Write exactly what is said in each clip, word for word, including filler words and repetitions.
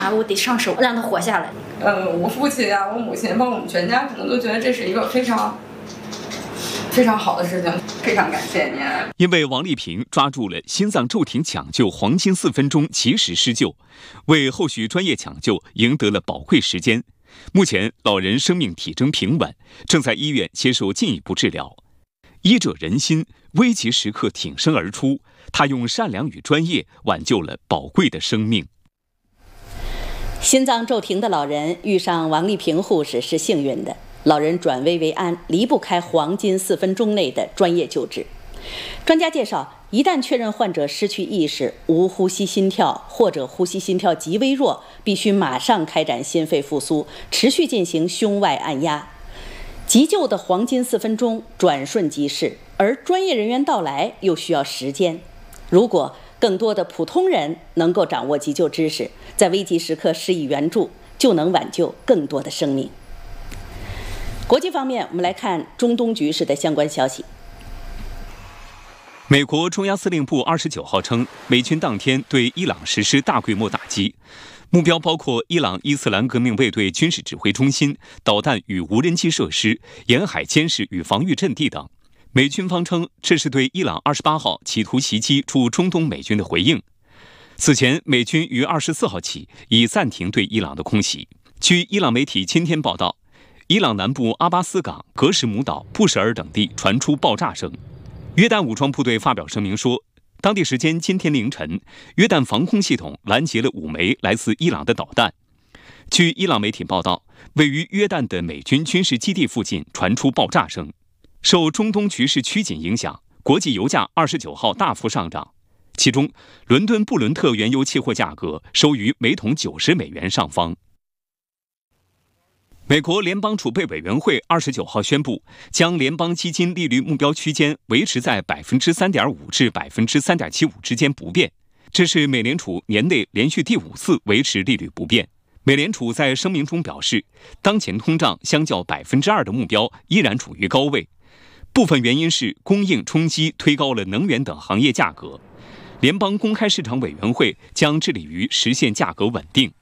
啊，我得上手让他活下来。 呃，我父亲啊，我母亲，包括我们全家，可能都觉得这是一个非常非常好的事情，非常感谢您。 因为王丽萍抓住了心脏骤停抢救黄金四分钟及时施救，为后续专业抢救赢得了宝贵时间。目前老人生命体征平稳，正在医院接受进一步治疗。医者仁心，危急时刻挺身而出，他用善良与专业挽救了宝贵的生命。 心脏骤停的老人遇上王丽萍护士是幸运的，老人转危为安，离不开黄金四分钟内的专业救治。专家介绍，一旦确认患者失去意识、无呼吸心跳或者呼吸心跳极微弱，必须马上开展心肺复苏，持续进行胸外按压。急救的黄金四分钟转瞬即逝，而专业人员到来又需要时间。如果更多的普通人能够掌握急救知识，在危急时刻施以援助，就能挽救更多的生命。国际方面，我们来看中东局势的相关消息。 美国中央司令部二十九号称，美军当天对伊朗实施大规模打击，目标包括伊朗伊斯兰革命卫队军事指挥中心、导弹与无人机设施、沿海监视与防御阵地等。美军方称，这是对伊朗二十八号企图袭击驻中东美军的回应。此前，美军于二十四号起已暂停对伊朗的空袭。据伊朗媒体今天报道，伊朗南部阿巴斯港、格什姆岛、布什尔等地传出爆炸声。约旦武装部队发表声明说，当地时间今天凌晨，约旦防空系统拦截了五枚来自伊朗的导弹。据伊朗媒体报道，位于约旦的美军军事基地附近传出爆炸声。受中东局势趋紧影响，国际油价二十九号大幅上涨，其中伦敦布伦特原油期货价格收于每桶九十美元上方。美国联邦储备委员会二十九号宣布，将联邦基金利率目标区间维持在百分之三点五至百分之三点七五之间不变，这是美联储年内连续第五次维持利率不变。美联储在声明中表示，当前通胀相较百分之二的目标依然处于高位。部分原因是供应冲击推高了能源等行业价格，联邦公开市场委员会将致力于实现价格稳定。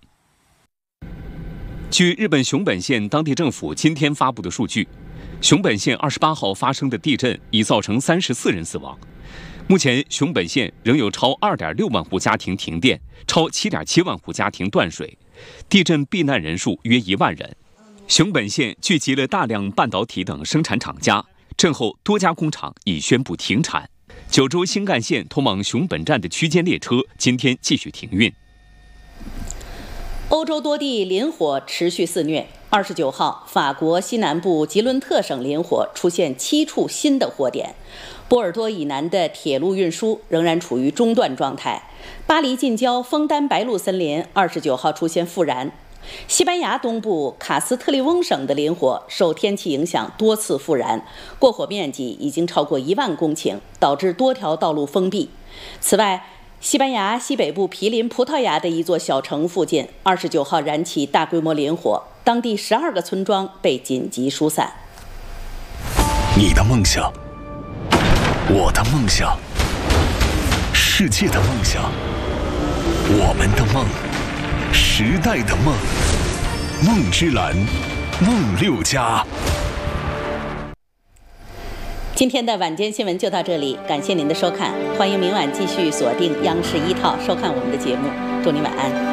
据日本熊本县当地政府今天发布的数据，熊本县二十八号发生的地震已造成三十四人死亡。目前，熊本县仍有超二点六万户家庭停电，超七点七万户家庭断水，地震避难人数约一万人。熊本县聚集了大量半导体等生产厂家。震后，多家工厂已宣布停产。九州新干线通往熊本站的区间列车今天继续停运。 欧洲多地林火持续肆虐。二十九号，法国西南部吉伦特省林火出现七处新的火点。波尔多以南的铁路运输仍然处于中断状态。巴黎近郊枫丹白露森林二十九号出现复燃。西班牙东部卡斯特利翁省的林火受天气影响多次复燃，过火面积已经超过一万公顷，导致多条道路封闭。此外，西班牙西北部毗邻葡萄牙的一座小城附近二十九号燃起大规模林火，当地十二个村庄被紧急疏散。 你的梦想，我的梦想，世界的梦想，我们的梦，时代的梦，梦之蓝，梦六家。 今天的晚间新闻就到这里，感谢您的收看，欢迎明晚继续锁定央视一套收看我们的节目，祝您晚安。